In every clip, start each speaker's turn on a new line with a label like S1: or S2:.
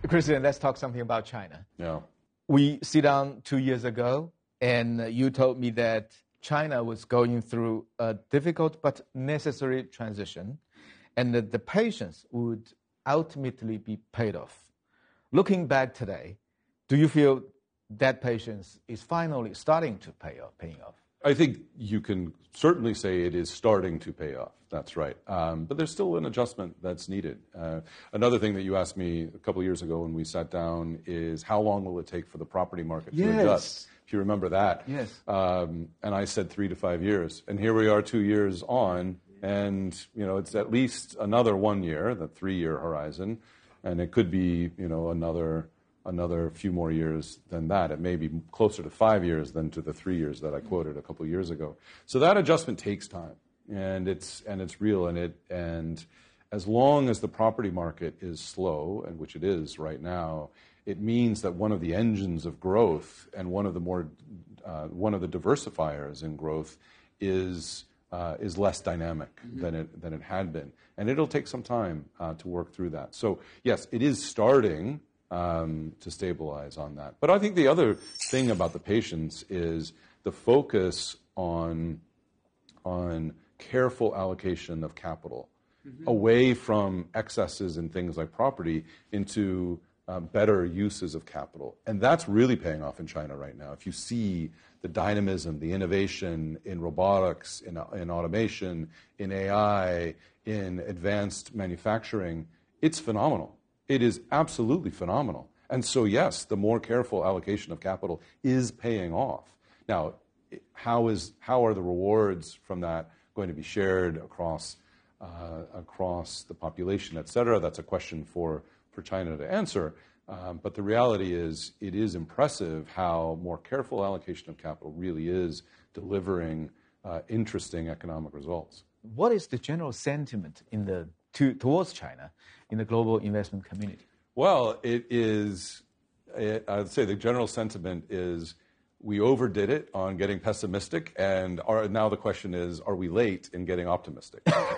S1: Christian, let's talk something about China.
S2: Yeah.
S1: We sit down 2 years ago, and you told me that China was going through a difficult but necessary transition, and that the patience would ultimately be paid off. Looking back today, do you feel that patience is finally starting to paying off?
S2: I think you can certainly say it is starting to pay off. That's right. But there's still an adjustment that's needed. Another thing that you asked me a couple of years ago when we sat down is how long will it take for the property market to adjust? If you remember that.
S1: Yes.
S2: And I said 3 to 5 years. And here we are 2 years on, and it's at least another 1 year, the 3-year horizon, and it could be another few more years than that. It may be closer to 5 years than to the 3 years that I quoted a couple of years ago. So that adjustment takes time, and it's real. And as long as the property market is slow, and which it is right now, it means that one of the engines of growth and one of the diversifiers in growth is less dynamic than it had been, and it'll take some time to work through that. So yes, it is starting to stabilize on that. But I think the other thing about the patience is the focus on careful allocation of capital away from excesses in things like property into better uses of capital. And that's really paying off in China right now. If you see the dynamism, the innovation in robotics, in automation, in AI, in advanced manufacturing, it's phenomenal. It is absolutely phenomenal. And so, yes, the more careful allocation of capital is paying off. Now, how are the rewards from that going to be shared across the population, et cetera? That's a question for China to answer. But the reality is, it is impressive how more careful allocation of capital really is delivering interesting economic results.
S1: What is the general sentiment towards China in the global investment community?
S2: Well, I'd say the general sentiment is we overdid it on getting pessimistic, and now the question is, are we late in getting optimistic?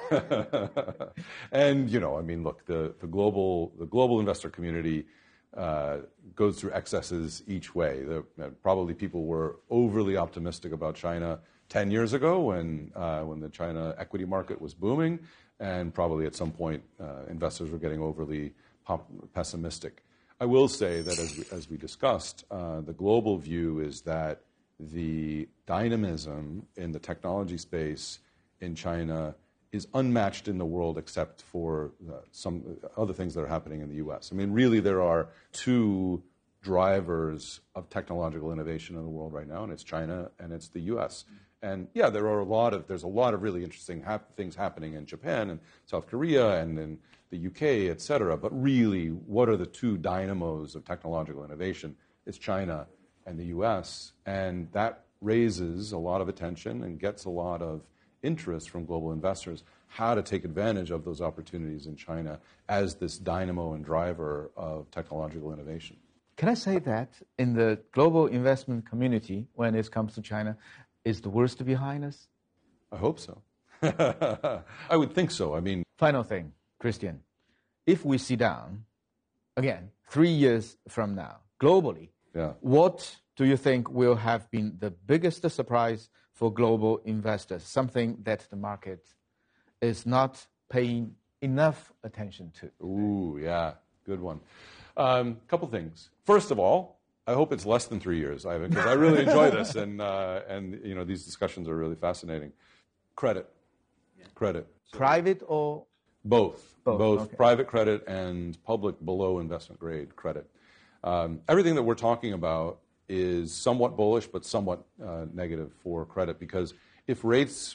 S2: And, look, the global investor community goes through excesses each way. Probably people were overly optimistic about China 10 years ago when the China equity market was booming, and probably at some point investors were getting overly pessimistic. I will say that as we discussed, the global view is that the dynamism in the technology space in China is unmatched in the world except for some other things that are happening in the U.S. I mean, really, there are two drivers of technological innovation in the world right now, and it's China and it's the U.S. And yeah, there's a lot of really interesting things happening in Japan and South Korea and in the UK, et cetera. But really, what are the two dynamos of technological innovation? It's China and the US. And that raises a lot of attention and gets a lot of interest from global investors, how to take advantage of those opportunities in China as this dynamo and driver of technological innovation.
S1: Can I say that in the global investment community, when it comes to China, is the worst behind us?
S2: I hope so. I would think so.
S1: Final thing, Christian. If we sit down, again, 3 years from now, globally, what do you think will have been the biggest surprise for global investors, something that the market is not paying enough attention to?
S2: Ooh, yeah, good one. Couple things. First of all, I hope it's less than 3 years, Ivan, because I really enjoy this, and these discussions are really fascinating. Credit.
S1: Private or?
S2: Both.
S1: Okay.
S2: Private credit and public below investment grade credit. Everything that we're talking about is somewhat bullish but somewhat negative for credit, because if rates